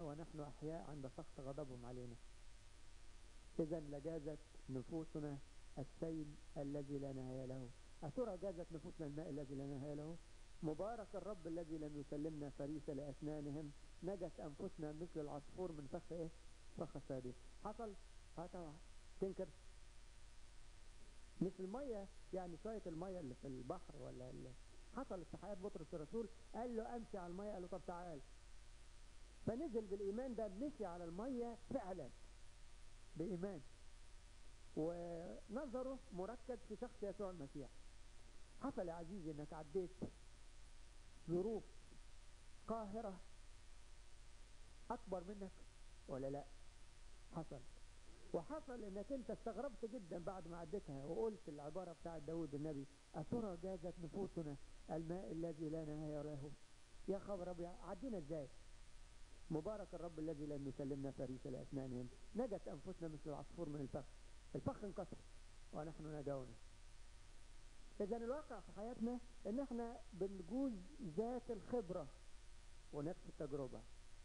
ونحن أحياء عند سخط غضبهم علينا. إذا لجازت نفوسنا السيل الذي لا نهاية له. أترى جازت نفوسنا الماء الذي لا نهاية له؟ مبارك الرب الذي لم يسلمنا فريسة لأسنانهم، نجت أنفسنا مثل العصفور من فخ إيه؟ فخ الصيادين. حصل؟ طبعا. تنكر؟ مش المية يعني شوية المية اللي في البحر ولا حصلت في حياة بطرس الرسول. قال له أمشي على المية، قال له طب تعال. فنزل بالإيمان ده، مشي على المية فعلا بإيمان، ونظره مركز في شخص يسوع المسيح. حصل يا عزيزي انك عديت ظروف قاهرة اكبر منك ولا لا؟ حصل. وحصل انك انت استغربت جدا بعد ما عديتها وقلت العبارة بتاعة داود النبي: أترى جازت نفوسنا الماء الذي لا نهاية له. يا خبر ابيض، عدينا ازاي؟ مبارك الرب الذي لم يسلمنا فريسة لأسنانهم، نجت أنفسنا مثل العصفور من الفخ. الفخ انكسر ونحن نجونا. إذا الواقع في حياتنا إن إحنا بنجوز ذات الخبرة ونفس التجربة.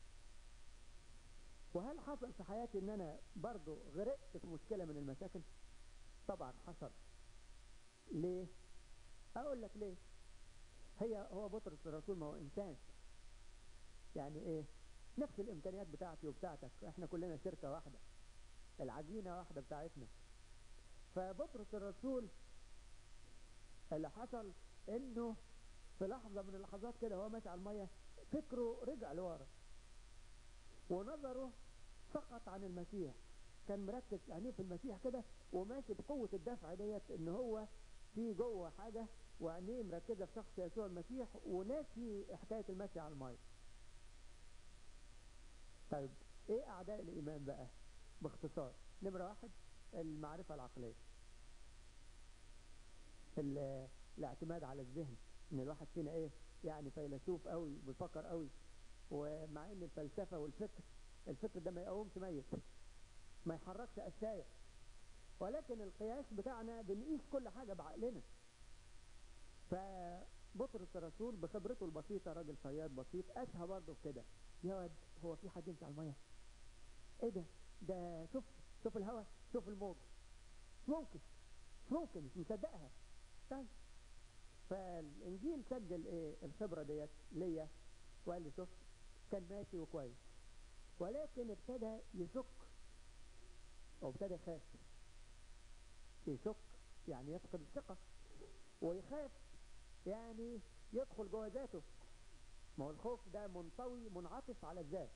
وهل حصل في حياتي إن أنا برضو غرقت في مشكلة من المشاكل؟ طبعا حصل. ليه؟ أقول لك ليه. هو بطرس الرسول ما هو إنسان، يعني إيه؟ نفس الإمكانيات بتاعتي وبتاعتك، إحنا كلنا شركة واحدة، العجينة واحدة بتاعتنا. فبطرس الرسول اللي حصل إنه في لحظة من اللحظات كده هو ماشي على المية، فكره رجع لورا ونظره سقط عن المسيح. كان مركز عينيه في المسيح كده وماشي بقوة الدفع ديت، ان هو في جوه حاجة وعينيه مركزة في شخص يسوع المسيح وناسي حكاية المشي على المية. طيب ايه اعداء الايمان بقى؟ باختصار: نمرة واحد، المعرفة العقلية، الاعتماد على الذهن. ان الواحد فينا ايه يعني فيلسوف قوي بيفكر قوي، ومع ان الفلسفة الفكر ده ما يقومش ميت، ما يحركش أشياء، ولكن القياس بتاعنا بنقيس كل حاجة بعقلنا. فبطرس الرسول بخبرته البسيطة، راجل صياد بسيط، قاسها برضه بكده: يا واد، هو في حد يمشي على المية؟ ايه ده شوف الهواء، شوف الموج، مش ممكن مش مصدقها. طيب، فالانجيل سجل ايه الخبرة ديت ليا، وقال لي شوف، كان ماشي وكويس، ولكن ابتدى يشك وابتدى يخاف. يشك يعني يفقد الثقة، ويخاف يعني يدخل جوه ذاته. ما هو الخوف ده منطوي منعطف على الذات.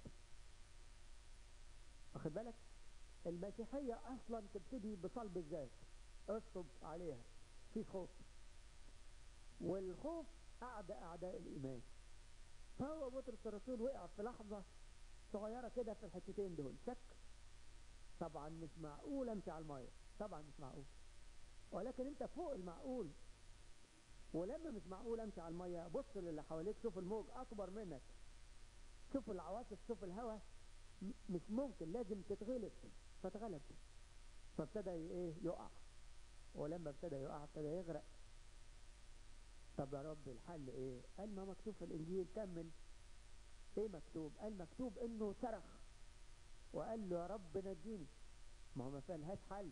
واخد بالك؟ المسيحية اصلا تبتدي بصلب الذات، اصطب عليها، في خوف، والخوف اعداء الايمان. فهو بطرس الرسول وقع في لحظة صغيرة كده في الحتتين دول، شك. طبعا مش معقول امشي على المية، طبعا مش معقول، ولكن انت فوق المعقول. ولما مش معقول امشي على المية، بص للي حواليك، شوف الموج اكبر منك، شوف العواصف، شوف الهواء، مش ممكن، لازم تتغلب. فاتغلب، فابتدى ايه يقع، ولما ابتدى يقع ابتدى يغرق. طب يا رب الحل ايه؟ قال ما مكتوب في الانجيل. كمل ايه مكتوب؟ قال مكتوب انه صرخ وقال له يا رب نجيني. ما هو ما فيهاش حل،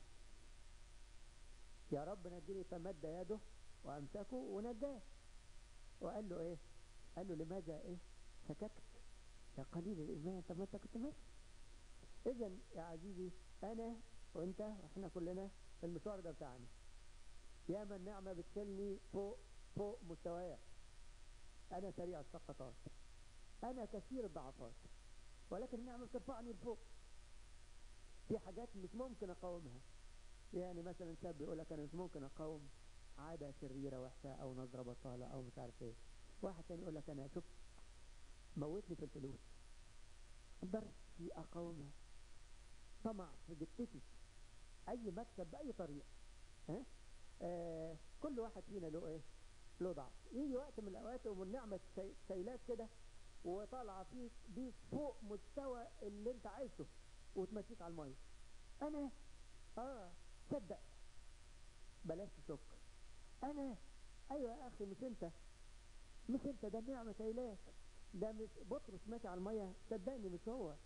يا رب نجيني. فمد يده وامسكه ونجاه. وقال له ايه؟ قال له لماذا ايه سكت يا قليل الايمان؟ طب ما انت كنت ماشي. اذا يا عزيزي، انا وانت واحنا كلنا المشوار ده بتاعنا. ياما النعمة بتشيلني فوق مستوايا، انا سريع السقطات، انا كثير الضعفات، ولكن النعمة بترفعني لفوق. في حاجات مش ممكن اقاومها. يعني مثلا شاب يقول لك انا مش ممكن اقاوم عادة شريرة وحشة او نظرة بطالة او مش عارف ايه. واحد تاني يقول لك انا شوف موتني في الفلوس، قدرت اقاومها. طمع في جتتي، اي مكسب باي طريقة. ها؟ كل واحد فينا له ايه؟ له ضعف. يجي وقت من الاوقات والنعمة شايلاك كده وطالعة فيك بيك فوق مستوى اللي انت عايزه وتمشيك على المية. انا صدق، بلاش تشك. انا ايوه يا اخي، مش انت ده النعمة شايلاك. ده مش بطرس ماشي على المية، صدقني مش هو.